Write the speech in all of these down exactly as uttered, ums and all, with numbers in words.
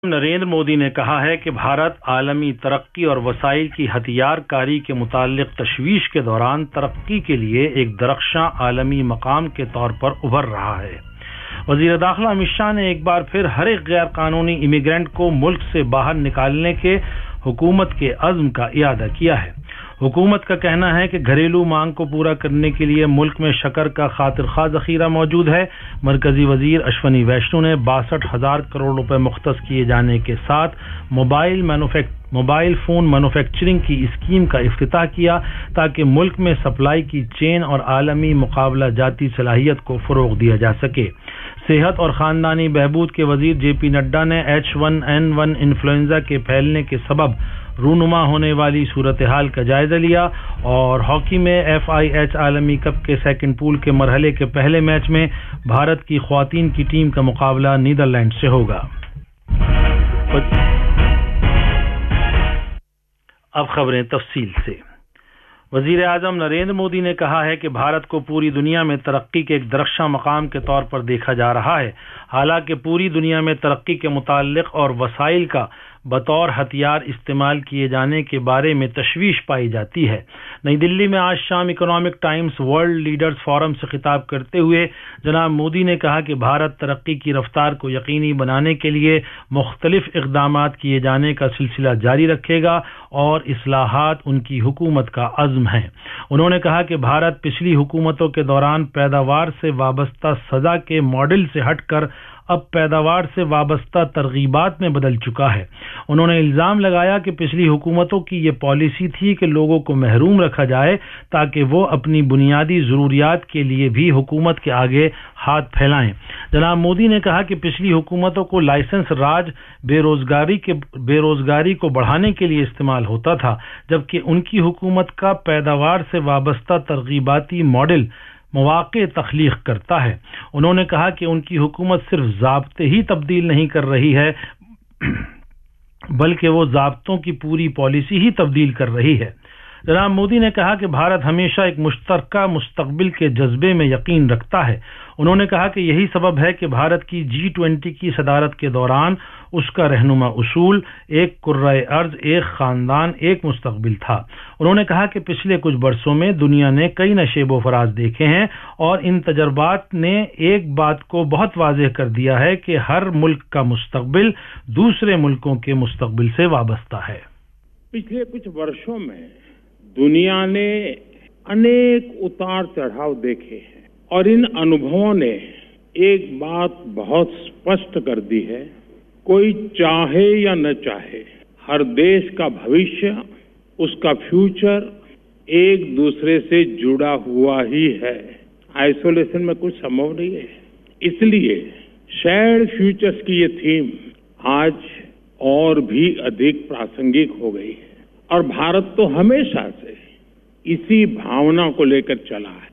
نریندر مودی نے کہا ہے کہ بھارت عالمی ترقی اور وسائل کی ہتھیار کاری کے متعلق تشویش کے دوران ترقی کے لیے ایک درخشاں عالمی مقام کے طور پر ابھر رہا ہے۔ وزیر داخلہ امت شاہ نے ایک بار پھر ہر ایک غیر قانونی امیگرینٹ کو ملک سے باہر نکالنے کے حکومت کے عزم کا اعادہ کیا ہے۔ حکومت کا کہنا ہے کہ گھریلو مانگ کو پورا کرنے کے لیے ملک میں شکر کا خاطر خواہ ذخیرہ موجود ہے۔ مرکزی وزیر اشونی ویشنو نے باسٹھ ہزار کروڑ روپے مختص کیے جانے کے ساتھ mobile manufacture mobile phone manufacturing کی اسکیم کا افتتاح کیا تاکہ ملک میں سپلائی کی چین اور عالمی مقابلہ جاتی صلاحیت کو فروغ دیا جا سکے۔ صحت اور خاندانی بہبود کے وزیر جے پی نڈا نے H one N one influenza کے پھیلنے کے سبب رونما ہونے والی صورتحال کا جائزہ لیا اور ہاکی میں ایف آئی ایچ عالمی کپ کے سیکنڈ پول کے مرحلے کے پہلے میچ میں بھارت کی خواتین کی ٹیم کا مقابلہ نیدرلینڈ سے ہوگا۔ اب خبریں تفصیل سے۔ وزیر اعظم نریندر مودی نے کہا ہے کہ بھارت کو پوری دنیا میں ترقی کے ایک درخشاں مقام کے طور پر دیکھا جا رہا ہے، حالانکہ پوری دنیا میں ترقی کے متعلق اور وسائل کا بطور ہتھیار استعمال کیے جانے کے بارے میں تشویش پائی جاتی ہے۔ نئی دلی میں آج شام economic Times world leaders forum سے خطاب کرتے ہوئے جناب مودی نے کہا کہ بھارت ترقی کی رفتار کو یقینی بنانے کے لیے مختلف اقدامات کیے جانے کا سلسلہ جاری رکھے گا اور اصلاحات ان کی حکومت کا عزم ہے۔ انہوں نے کہا کہ بھارت پچھلی حکومتوں کے دوران پیداوار سے وابستہ سزا کے ماڈل سے ہٹ کر اب پیداوار سے وابستہ ترغیبات میں بدل چکا ہے۔ انہوں نے الزام لگایا کہ پچھلی حکومتوں کی یہ پالیسی تھی کہ لوگوں کو محروم رکھا جائے تاکہ وہ اپنی بنیادی ضروریات کے لیے بھی حکومت کے آگے ہاتھ پھیلائیں۔ جناب مودی نے کہا کہ پچھلی حکومتوں کو لائسنس راج بے روزگاری کے بے روزگاری کو بڑھانے کے لیے استعمال ہوتا تھا، جبکہ ان کی حکومت کا پیداوار سے وابستہ ترغیباتی ماڈل مواقع تخلیق کرتا ہے۔ انہوں نے کہا کہ ان کی حکومت صرف ضابطے ہی تبدیل نہیں کر رہی ہے بلکہ وہ ضابطوں کی پوری پالیسی ہی تبدیل کر رہی ہے۔ جناب مودی نے کہا کہ بھارت ہمیشہ ایک مشترکہ مستقبل کے جذبے میں یقین رکھتا ہے۔ انہوں نے کہا کہ یہی سبب ہے کہ بھارت کی جی ٹوینٹی کی صدارت کے دوران اس کا رہنما اصول ایک کرۂ ارض ایک خاندان ایک مستقبل تھا۔ انہوں نے کہا کہ پچھلے کچھ برسوں میں دنیا نے کئی نشیب و فراز دیکھے ہیں اور ان تجربات نے ایک بات کو بہت واضح کر دیا ہے کہ ہر ملک کا مستقبل دوسرے ملکوں کے مستقبل سے وابستہ ہے۔ پچھلے کچھ برسوں میں دنیا نے انیک اتار چڑھاؤ دیکھے ہیں اور ان انوبھووں نے ایک بات بہت اسپشٹ کر دی ہے، کوئی چاہے یا نہ چاہے ہر دیش کا بھوشیہ اس کا فیوچر ایک دوسرے سے جڑا ہوا ہی ہے، آئسولیشن میں کچھ سمبھو نہیں ہے۔ اس لیے شیئرڈ فیوچرز کی یہ تھیم آج اور بھی ادھک پراسنگک ہو گئی ہے اور بھارت تو ہمیشہ سے اسی بھاونا کو لے کر چلا ہے۔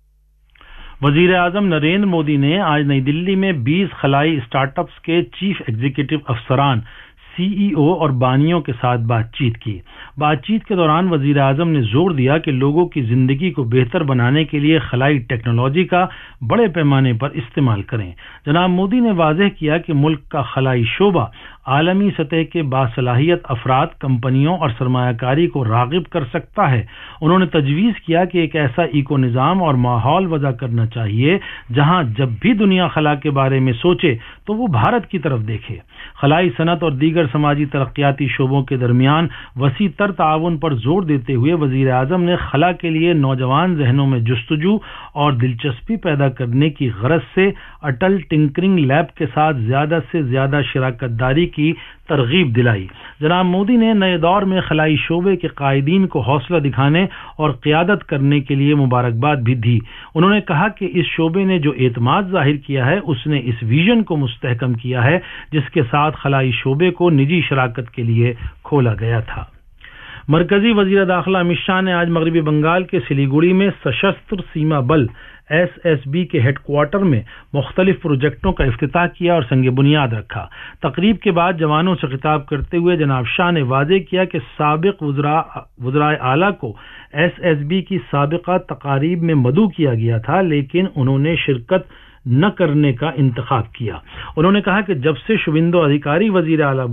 وزیر اعظم نریندر مودی نے آج نئی دلی میں بیس خلائی اسٹارٹ اپس کے چیف ایگزیکٹو افسران سی ای او اور بانیوں کے ساتھ بات چیت کی۔ بات چیت کے دوران وزیر اعظم نے زور دیا کہ لوگوں کی زندگی کو بہتر بنانے کے لیے خلائی ٹیکنالوجی کا بڑے پیمانے پر استعمال کریں۔ جناب مودی نے واضح کیا کہ ملک کا خلائی شعبہ عالمی سطح کے باصلاحیت افراد، کمپنیوں اور سرمایہ کاری کو راغب کر سکتا ہے۔ انہوں نے تجویز کیا کہ ایک ایسا ایکو نظام اور ماحول وضع کرنا چاہیے جہاں جب بھی دنیا خلا کے بارے میں سوچے تو وہ بھارت کی طرف دیکھے۔ خلائی صنعت اور دیگر سماجی ترقیاتی شعبوں کے درمیان وسیع تر تعاون پر زور دیتے ہوئے وزیر اعظم نے خلا کے لیے نوجوان ذہنوں میں جستجو اور دلچسپی پیدا کرنے کی غرض سے اٹل ٹنکرنگ لیب کے ساتھ زیادہ سے زیادہ شراکت داری کی ترغیب دلائی۔ جناب مودی نے نئے دور میں خلائی شعبے کے قائدین کو حوصلہ دکھانے اور قیادت کرنے کے لیے مبارکباد بھی دی۔ انہوں نے کہا کہ اس شعبے نے جو اعتماد ظاہر کیا ہے اس نے اس ویژن کو مستحکم کیا ہے جس کے ساتھ خلائی شعبے کو نجی شراکت کے لیے کھولا گیا تھا۔ مرکزی وزیر داخلہ امت شاہ نے آج مغربی بنگال کے سلیگوڑی میں سشستر سیما بل ایس ایس بی کے ہیڈ کوارٹر میں مختلف پروجیکٹوں کا افتتاح کیا اور سنگ بنیاد رکھا۔ تقریب کے بعد جوانوں سے خطاب کرتے ہوئے جناب شاہ نے واضح کیا کہ سابق وزراء وزرائے اعلیٰ کو ایس ایس بی کی سابقہ تقاریب میں مدعو کیا گیا تھا لیکن انہوں نے شرکت نہ کرنے کا انتخاب کیا۔ انہوں نے کہا کہ جب سے شویندو ادھیکاری وزیر اعلیٰ